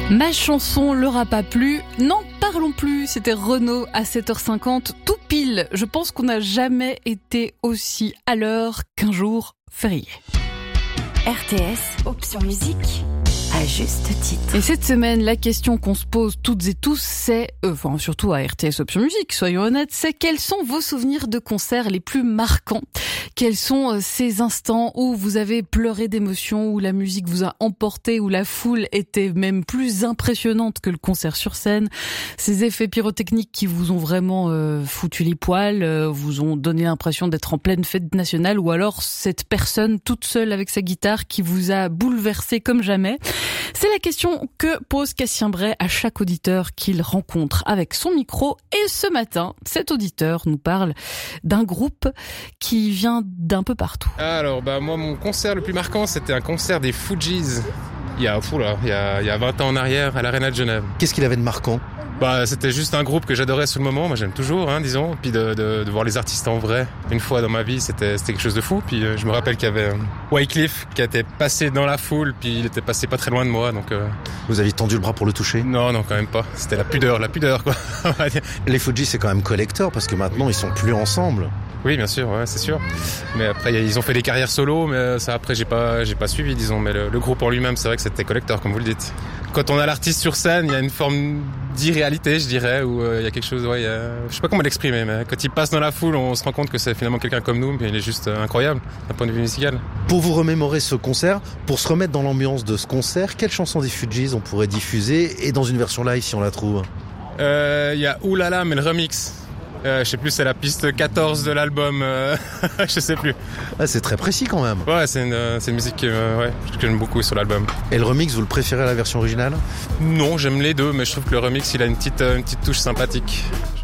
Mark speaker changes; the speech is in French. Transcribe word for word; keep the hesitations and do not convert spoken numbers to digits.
Speaker 1: Ma chanson leur a pas plu. N'en parlons plus. C'était Renaud à sept heures cinquante, tout pile. Je pense qu'on n'a jamais été aussi à l'heure qu'un jour férié.
Speaker 2: R T S, option musique, à juste titre.
Speaker 1: Et cette semaine, la question qu'on se pose toutes et tous, c'est, euh, enfin surtout à R T S Option Musique, soyons honnêtes, c'est quels sont vos souvenirs de concerts les plus marquants ? Quels sont euh, ces instants où vous avez pleuré d'émotion, où la musique vous a emporté, où la foule était même plus impressionnante que le concert sur scène ? Ces effets pyrotechniques qui vous ont vraiment euh, foutu les poils, euh, vous ont donné l'impression d'être en pleine fête nationale, ou alors cette personne toute seule avec sa guitare qui vous a bouleversé comme jamais. C'est la question que pose Cassien Bray à chaque auditeur qu'il rencontre avec son micro. Et ce matin, cet auditeur nous parle d'un groupe qui vient d'un peu partout.
Speaker 3: Alors, bah, moi, mon concert le plus marquant, c'était un concert des Fugees. Il y a, fou là, il y a, il y a vingt ans en arrière, à l'Arena de Genève.
Speaker 4: Qu'est-ce qu'il avait de marquant ?
Speaker 3: Bah, c'était juste un groupe que j'adorais sur le moment. Moi, j'aime toujours, hein, disons. Puis de, de, de voir les artistes en vrai, une fois dans ma vie, c'était, c'était quelque chose de fou. Puis euh, je me rappelle qu'il y avait euh, Wyclef qui était passé dans la foule, puis il était passé pas très loin de moi. Donc, euh...
Speaker 4: vous aviez tendu le bras pour le toucher ?
Speaker 3: Non, non, quand même pas. C'était la pudeur, la pudeur, quoi.
Speaker 4: Les Fugees, c'est quand même collector parce que maintenant, ils sont plus ensemble.
Speaker 3: Oui, bien sûr, ouais, c'est sûr. Mais après, ils ont fait des carrières solo, mais ça, après, j'ai pas, j'ai pas suivi, disons. Mais le, le groupe en lui-même, c'est vrai que c'était collector, comme vous le dites. Quand on a l'artiste sur scène, il y a une forme d'irréalité, je dirais, où euh, il y a quelque chose, ouais, il y a... je sais pas comment l'exprimer, mais quand il passe dans la foule, on se rend compte que c'est finalement quelqu'un comme nous, mais il est juste euh, incroyable, d'un point de vue musical.
Speaker 4: Pour vous remémorer ce concert, pour se remettre dans l'ambiance de ce concert, quelle chanson des Fugees on pourrait diffuser, et dans une version live si on la trouve ?
Speaker 3: Euh, il y a Oulala, mais le remix. Euh, je sais plus, c'est la piste quatorze de l'album, euh, je sais plus.
Speaker 4: Ah, c'est très précis quand même.
Speaker 3: Ouais, c'est une, euh, c'est une musique euh, ouais, que j'aime beaucoup sur l'album.
Speaker 4: Et le remix, vous le préférez à la version originale ?
Speaker 3: Non, j'aime les deux, mais je trouve que le remix, il a une petite, une petite touche sympathique.